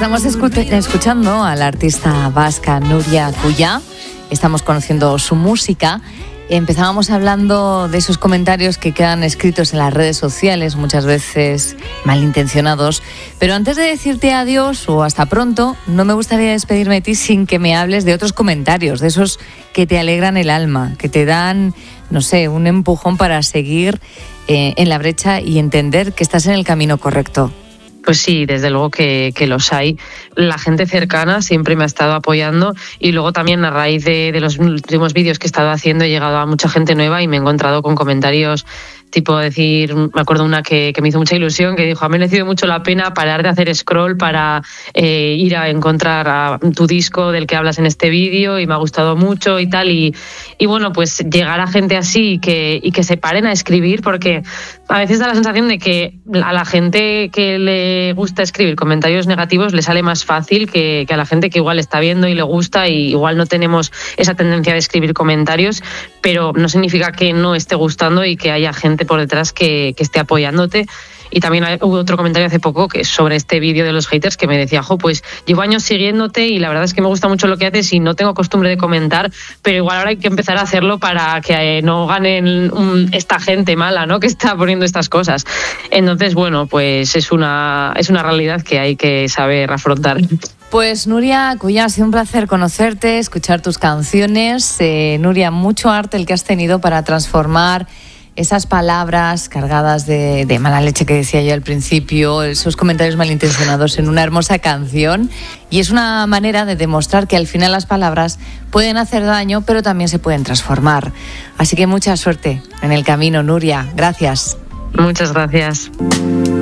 Estamos escuchando a la artista vasca Nuria Cullá. Estamos conociendo su música. Empezábamos hablando de esos comentarios que quedan escritos en las redes sociales, muchas veces malintencionados. Pero antes de decirte adiós o hasta pronto, no me gustaría despedirme de ti sin que me hables de otros comentarios, de esos que te alegran el alma, que te dan, no sé, un empujón para seguir en la brecha y entender que estás en el camino correcto. Pues sí, desde luego que los hay. La gente cercana siempre me ha estado apoyando y luego también a raíz de los últimos vídeos que he estado haciendo he llegado a mucha gente nueva y me he encontrado con comentarios tipo decir, me acuerdo una que me hizo mucha ilusión, que dijo: ha merecido mucho la pena parar de hacer scroll para ir a encontrar a tu disco del que hablas en este vídeo y me ha gustado mucho y tal. Y bueno, pues llegar a gente así y que se paren a escribir, porque a veces da la sensación de que a la gente que le gusta escribir comentarios negativos le sale más fácil que a la gente que igual está viendo y le gusta, y igual no tenemos esa tendencia de escribir comentarios, pero no significa que no esté gustando y que haya gente por detrás que esté apoyándote. Y también hubo otro comentario hace poco que sobre este vídeo de los haters que me decía: pues llevo años siguiéndote y la verdad es que me gusta mucho lo que haces y no tengo costumbre de comentar, pero igual ahora hay que empezar a hacerlo para que no ganen esta gente mala, ¿no?, que está poniendo estas cosas. Entonces, bueno, pues es una realidad que hay que saber afrontar. Pues Nuria Cullá, ha sido un placer conocerte, escuchar tus canciones. Nuria, mucho arte el que has tenido para transformar esas palabras cargadas de mala leche que decía yo al principio, esos comentarios malintencionados, en una hermosa canción. Y es una manera de demostrar que al final las palabras pueden hacer daño, pero también se pueden transformar. Así que mucha suerte en el camino, Nuria. Gracias. Muchas gracias.